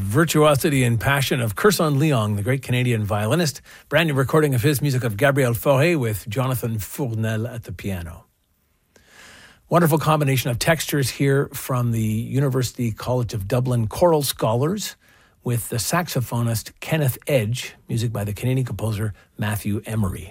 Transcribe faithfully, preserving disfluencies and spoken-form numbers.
virtuosity and passion of Kirsan Leong, the great Canadian violinist. Brand new recording of his music of Gabriel Fauré with Jonathan Fournel at the piano. Wonderful combination of textures here from the University College of Dublin Choral Scholars with the saxophonist Kenneth Edge, music by the Canadian composer Matthew Emery.